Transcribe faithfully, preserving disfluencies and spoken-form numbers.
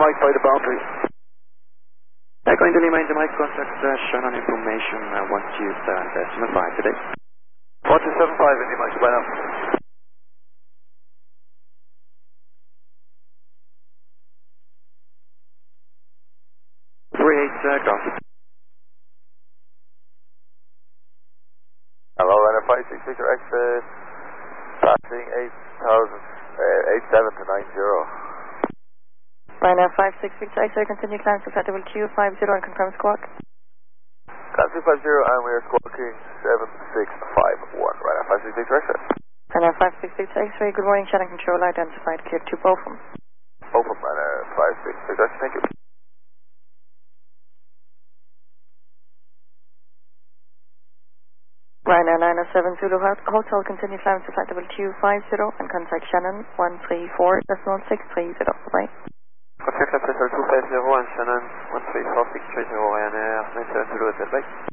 Mike by the boundary. Uh, going to Lima into Mike, contact uh, Shannon information uh, one two seven decimal five today. one two seven five Indy Mike, by now. three eight, uh, golf. Hello, N F five six Victor exit, passing eight thousand, uh, eight seven to nine zero. Ryanair five six Victor exit, continue climb to flight level Q five zero and confirm squawk. Climb two five zero and we are squawking seven six five one. Ryanair five six Victor exit. Ryanair five six Victor X-ray, good morning, Shannon control identified, clear to Bochum. Bochum, Ryanair five six Victor exit, thank you. Ryanair nine oh seven Zulu Hotel, continue climb to flight level Q five zero and contact Shannon one three four decimal six three zero. Bye. Contact flight level two five zero and Shannon one three four six three zero Ryanair nine seven Zulu Hotel, bye.